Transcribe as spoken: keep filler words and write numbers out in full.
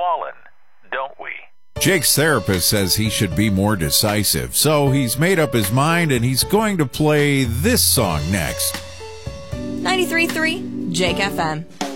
fallen, don't we? Jake's therapist says he should be more decisive, so he's made up his mind and he's going to play this song next. ninety-three point three Jake F M.